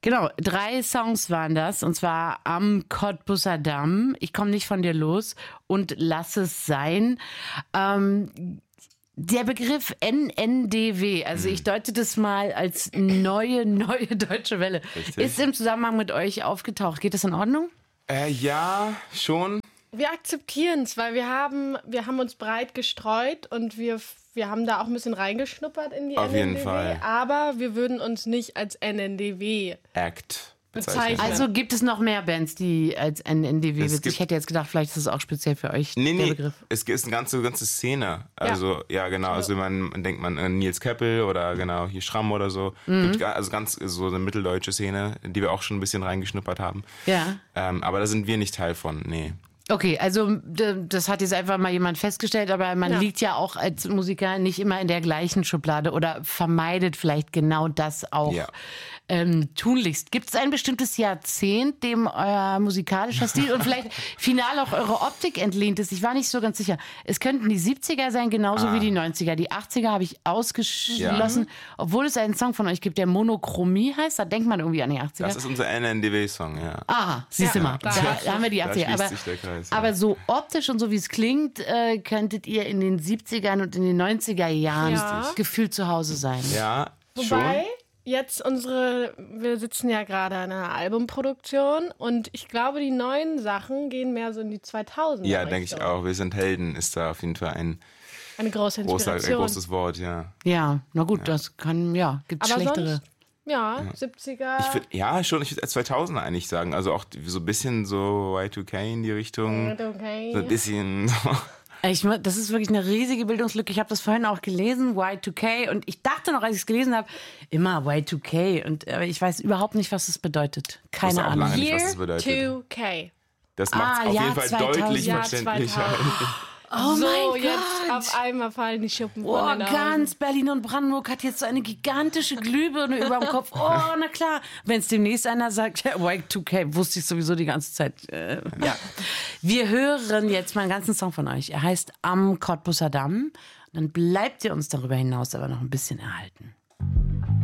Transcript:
Genau, 3 Songs waren das, und zwar Am Cottbusser Damm, Ich komm nicht von dir los und Lass es sein. Der Begriff NNDW, also ich deute das mal als neue Deutsche Welle, Richtig. ist im Zusammenhang mit euch aufgetaucht. Geht das in Ordnung? Ja, schon. Wir akzeptieren es, weil wir haben uns breit gestreut und wir haben da auch ein bisschen reingeschnuppert in die Auf jeden NNDW, Fall. aber wir würden uns nicht als NNDW Act bezeichnen. Also gibt es noch mehr Bands, die als NNDW wird. Ich hätte jetzt gedacht, vielleicht ist es auch speziell für euch der Begriff. Es ist eine ganze Szene. Also, ja genau. Also man denkt an Nils Keppel oder genau hier Schramm oder so. Gibt also ganz so eine mitteldeutsche Szene, in die wir auch schon ein bisschen reingeschnuppert haben. Ja. Aber da sind wir nicht Teil von, nee. Okay, also das hat jetzt einfach mal jemand festgestellt, aber man liegt ja auch als Musiker nicht immer in der gleichen Schublade oder vermeidet vielleicht genau das auch tunlichst. Gibt es ein bestimmtes Jahrzehnt, dem euer musikalischer Stil und vielleicht final auch eure Optik entlehnt ist? Ich war nicht so ganz sicher. Es könnten die 70er sein, genauso wie die 90er. Die 80er habe ich ausgeschlossen, obwohl es einen Song von euch gibt, der Monochromie heißt. Da denkt man irgendwie an die 80er. Das ist unser NNDW-Song, ja. Aha, siehst du mal. Da haben wir die Da 80er. schließt sich der Kreis, ja. Aber so optisch und so wie es klingt, könntet ihr in den 70ern und in den 90er Jahren gefühlt zu Hause sein. Ja, Wobei, schon. jetzt wir sitzen ja gerade an einer Albumproduktion und ich glaube, die neuen Sachen gehen mehr so in die 2000er. Ja, denke ich auch. Wir sind Helden ist da auf jeden Fall eine große Inspiration. großes Wort, ja. Ja, na gut, das kann, gibt's Aber schlechtere. sonst, 70er. Ich würde 2000er eigentlich sagen. Also auch so ein bisschen so Y2K in die Richtung. Okay. So ein bisschen so. Das ist wirklich eine riesige Bildungslücke. Ich habe das vorhin auch gelesen, Y2K. Und ich dachte noch, als ich es gelesen habe, immer Y2K. Aber ich weiß überhaupt nicht, was es bedeutet. Keine Ich wusste auch Ahnung. lange nicht, was Year das bedeutet. 2K. Das macht es auf Jahr jeden Fall 2000. deutlich Jahr verständlicher. 2000. Oh so, mein jetzt Gott. auf einmal fallen die Schuppen Oh, von den Augen. ganz Berlin und Brandenburg hat jetzt so eine gigantische Glühbirne über dem Kopf. Oh, na klar. Wenn es demnächst einer sagt, Y2K, wusste ich sowieso die ganze Zeit. Ja. Wir hören jetzt mal einen ganzen Song von euch. Er heißt Am Cottbusser Damm. Dann bleibt ihr uns darüber hinaus aber noch ein bisschen erhalten.